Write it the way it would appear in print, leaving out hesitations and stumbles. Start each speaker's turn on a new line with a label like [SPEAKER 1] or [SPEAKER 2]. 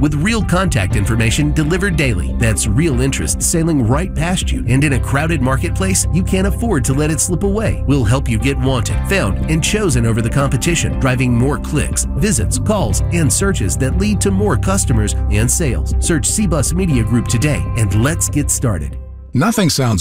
[SPEAKER 1] with real contact information delivered daily. That's real interest sailing right past you. And in a crowded marketplace, you can't afford to let it slip away. We'll help you get wanted, found, and chosen over the competition, driving more clicks, visits, calls, and searches that lead to more customers and sales. Search CBUS Media Group today, and let's get started.
[SPEAKER 2] Nothing sounds